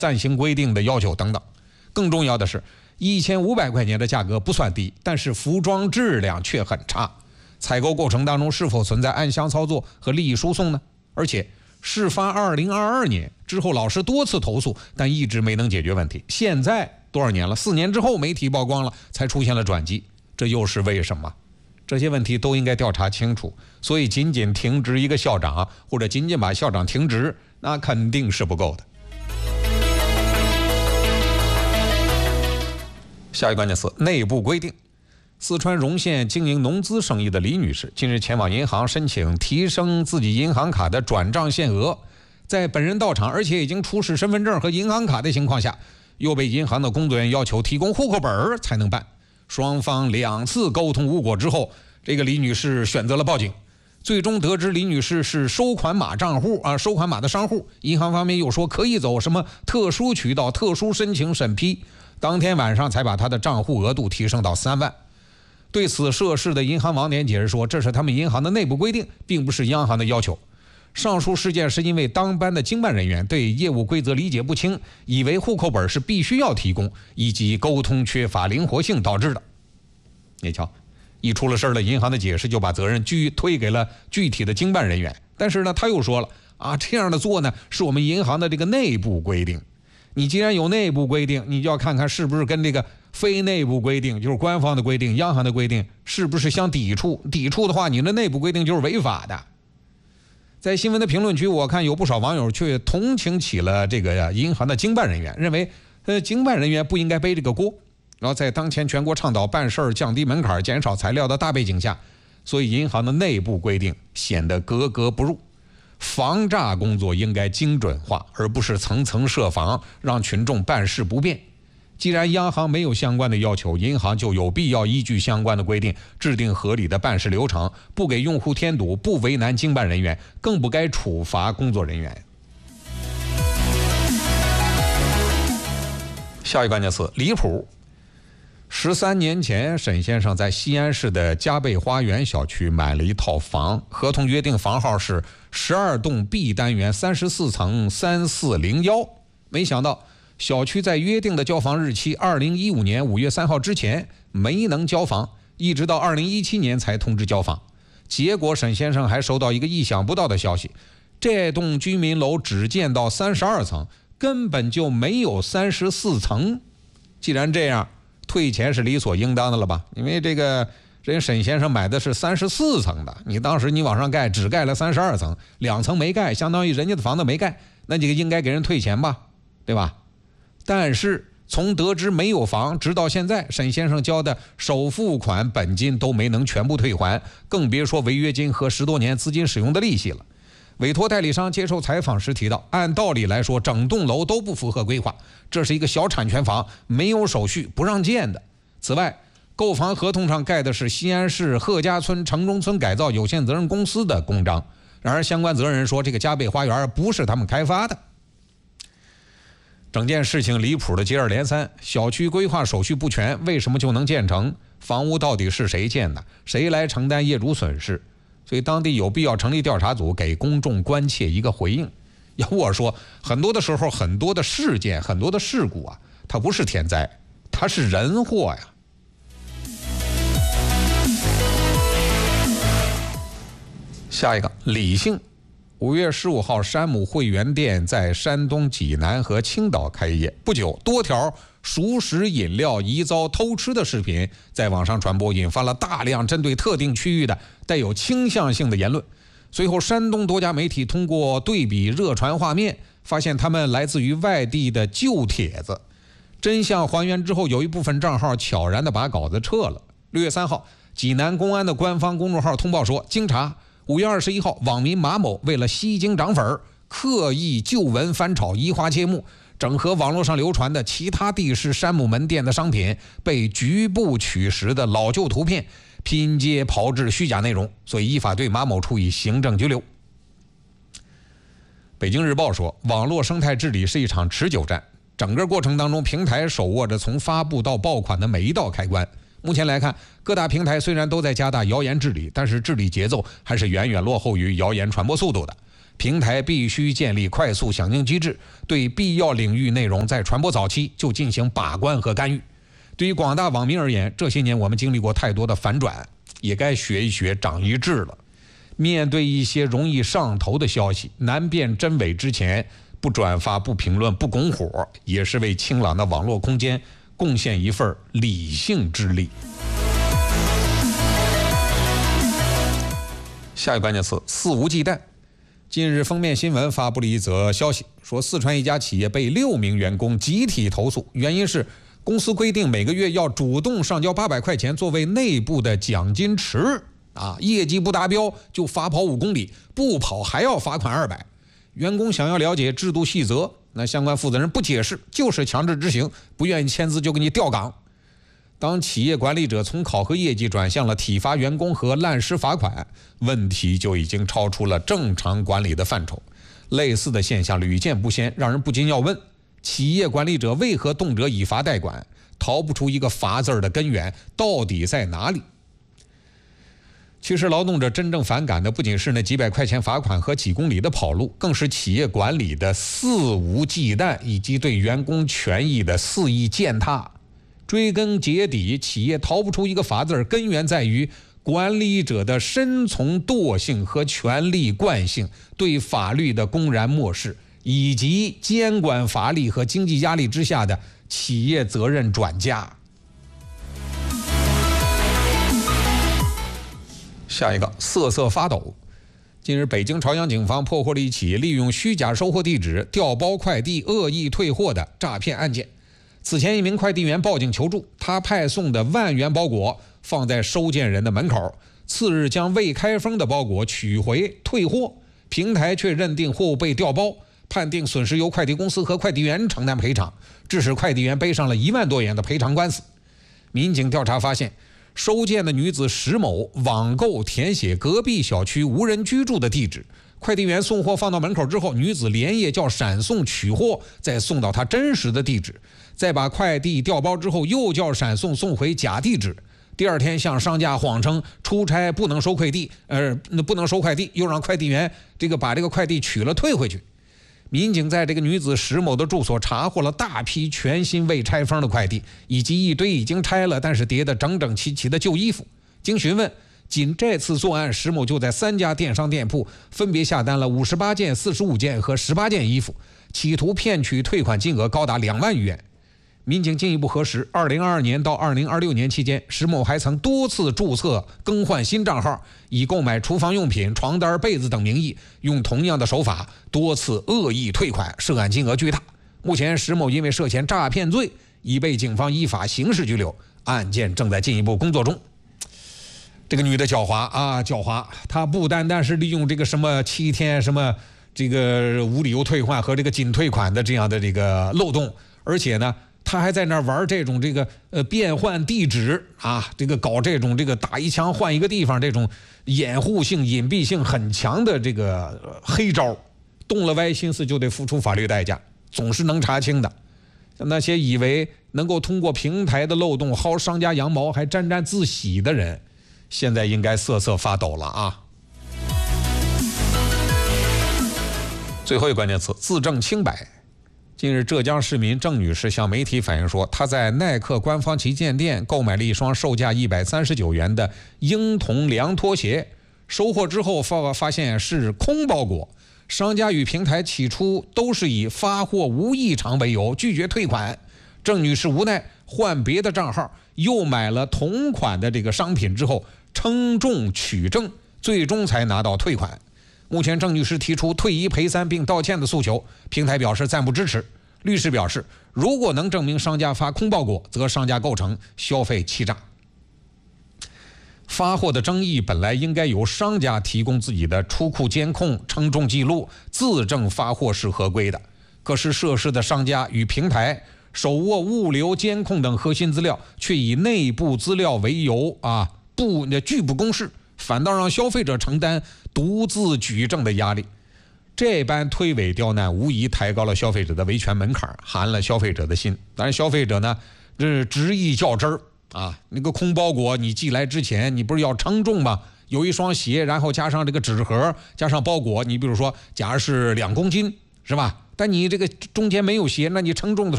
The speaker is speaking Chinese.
暂行规定的要求等等。更重要的是，1500块钱的价格不算低，但是服装质量却很差。采购过程当中是否存在暗箱操作和利益输送呢？而且事发2022年之后，老师多次投诉，但一直没能解决问题。现在多少年了？4年之后媒体曝光了，才出现了转机，这又是为什么？这些问题都应该调查清楚。所以仅仅停职一个校长，或者仅仅把校长停职，那肯定是不够的。下一个关键词：内部规定。四川荣县经营农资生意的李女士近日前往银行申请提升自己银行卡的转账限额，在本人到场而且已经出示身份证和银行卡的情况下，又被银行的工作人员要求提供户口本才能办。双方2次沟通无果之后，这个李女士选择了报警。最终得知李女士是收款码账户收款码的商户，银行方面又说可以走什么特殊渠道、特殊申请审批，当天晚上才把她的账户额度提升到3万。对此，涉事的银行网点解释说，这是他们银行的内部规定，并不是央行的要求。上述事件是因为当班的经办人员对业务规则理解不清，以为户口本是必须要提供，以及沟通缺乏灵活性导致的。你瞧，一出了事了，银行的解释就把责任推给了具体的经办人员。但是呢，他又说了这样的做呢，是我们银行的这个内部规定。你既然有内部规定，你就要看看是不是跟这个非内部规定，就是官方的规定、央行的规定是不是相抵触。抵触的话，你的内部规定就是违法的。在新闻的评论区，我看有不少网友却同情起了这个银行的经办人员，认为经办人员不应该背这个锅。然后在当前全国倡导办事降低门槛、减少材料的大背景下，所以银行的内部规定显得格格不入。防诈工作应该精准化，而不是层层设防，让群众办事不便。既然央行没有相关的要求，银行就有必要依据相关的规定制定合理的办事流程，不给用户添堵，不为难经办人员，更不该处罚工作人员。下一个关键词：离谱。13年前，沈先生在西安市的嘉贝花园小区买了一套房，合同约定房号是12栋 B 单元34层3401。没想到小区在约定的交房日期2015年5月3号之前没能交房，一直到2017年才通知交房。结果沈先生还收到一个意想不到的消息，这栋居民楼只建到32层，根本就没有34层。既然这样，退钱是理所应当的了吧？因为这个人沈先生买的是34层的，你当时你往上盖只盖了32层，2层没盖，相当于人家的房子没盖，那你应该给人退钱吧，对吧？但是从得知没有房直到现在，沈先生交的首付款本金都没能全部退还，更别说违约金和10多年资金使用的利息了。委托代理商接受采访时提到，按道理来说整栋楼都不符合规划，这是一个小产权房，没有手续不让建的。此外，购房合同上盖的是西安市贺家村城中村改造有限责任公司的公章，然而相关责任人说这个嘉贝花园不是他们开发的。整件事情离谱的接二连三，小区规划手续不全，为什么就能建成？房屋到底是谁建的？谁来承担业主损失？所以当地有必要成立调查组，给公众关切一个回应。要我说，很多的时候，很多的事件，很多的事故它不是天灾，它是人祸呀。下一个，理性。5月15号，山姆汇源店在山东济南和青岛开业。不久，多条熟食饮料疑遭偷吃的视频在网上传播，引发了大量针对特定区域的带有倾向性的言论。随后，山东多家媒体通过对比热传画面，发现他们来自于外地的旧帖子。真相还原之后，有一部分账号悄然地把稿子撤了。6月3号，济南公安的官方公众号通报说，经查，5月21号，网民马某为了吸睛涨粉，刻意旧文翻炒，移花接木，整合网络上流传的其他地市山姆门店的商品被局部取实的老旧图片，拼接炮制虚假内容，所以依法对马某处以行政拘留。北京日报说，网络生态治理是一场持久战，整个过程当中，平台手握着从发布到爆款的每一道开关。目前来看，各大平台虽然都在加大谣言治理，但是治理节奏还是远远落后于谣言传播速度的。 平台必须建立快速响应机制，对必要领域内容在传播早期就进行把关和干预。对于广大网民而言，这些年我们经历过太多的反转，也该学一学长一智了。面对一些容易上头的消息，难辨真伪之前，不转发、不评论、不拱火，也是为清朗的网络空间贡献一份理性之力。下一个关键词：肆无忌惮。近日，封面新闻发布了一则消息，说四川一家企业被6名员工集体投诉，原因是公司规定每个月要主动上交800块钱作为内部的奖金池业绩不达标就罚跑5公里，不跑还要罚款200。员工想要了解制度细则，那相关负责人不解释，就是强制执行，不愿意签字就给你调岗。当企业管理者从考核业绩转向了体罚员工和滥施罚款，问题就已经超出了正常管理的范畴。类似的现象屡见不鲜，让人不禁要问：企业管理者为何动辄以罚代管？逃不出一个罚字的根源到底在哪里？其实劳动者真正反感的不仅是那几百块钱罚款和几公里的跑路，更是企业管理的肆无忌惮以及对员工权益的肆意践踏。追根结底，企业逃不出一个罚字，根源在于管理者的深从惰性和权力惯性，对法律的公然漠视，以及监管乏力和经济压力之下的企业责任转嫁。下一个，瑟瑟发抖。近日，北京朝阳警方破获了一起利用虚假收货地址调包快递恶意退货的诈骗案件。此前，一名快递员报警求助，他派送的10000元包裹放在收件人的门口，次日将未开封的包裹取回退货，平台却认定货物被调包，判定损失由快递公司和快递员承担赔偿，致使快递员背上了1万多元的赔偿官司。民警调查发现，收件的女子石某网购填写隔壁小区无人居住的地址，快递员送货放到门口之后，女子连夜叫闪送取货，再送到她真实的地址，再把快递调包之后又叫闪送送回假地址。第二天向商家谎称出差不能收快递，又让快递员把这个快递取了退回去。民警在这个女子石某的住所查获了大批全新未拆封的快递，以及一堆已经拆了但是叠得整整齐齐的旧衣服。经询问，仅这次作案，石某就在3家电商店铺分别下单了58件、45件和18件衣服，企图骗取退款金额高达2万余元。民警进一步核实，2022年到2026年期间，石某还曾多次注册更换新账号，以购买厨房用品、床单、被子等名义，用同样的手法多次恶意退款，涉案金额巨大。目前，石某因为涉嫌诈骗罪，已被警方依法刑事拘留，案件正在进一步工作中。这个女的狡猾，她不单单是利用这个什么7天什么这个无理由退换和这个仅退款的这样的这个漏洞，而且呢，他还在那玩这种变换地址搞这种打一枪换一个地方这种掩护性隐蔽性很强的这个黑招，动了歪心思就得付出法律代价，总是能查清的。那些以为能够通过平台的漏洞薅商家羊毛还沾沾自喜的人，现在应该瑟瑟发抖了啊！最后一个关键词：自证清白。近日，浙江市民郑女士向媒体反映说，她在耐克官方旗舰店购买了一双售价139元的婴童凉拖鞋，收货之后发现是空包裹，商家与平台起初都是以发货无异常为由拒绝退款。郑女士无奈换别的账号，又买了同款的这个商品之后称重取证，最终才拿到退款。目前郑女士提出退1赔3并道歉的诉求，平台表示暂不支持。律师表示，如果能证明商家发空包裹，则商家构成消费欺诈。发货的争议本来应该由商家提供自己的出库监控、称重记录，自证发货是合规的。可是涉事的商家与平台手握物流监控等核心资料，却以内部资料为由拒不公示，反倒让消费者承担独自举证的压力。这般推诿刁难，无疑抬高了消费者的维权门槛，寒了消费者的心。当然，消费者呢，这执意较真儿那个空包裹你寄来之前，你不是要称重吗？ 有一双鞋，然后加上这个纸盒，加上包裹，你比如说假如是2公斤，是吧？但你这个中间没有鞋，那你称重的时候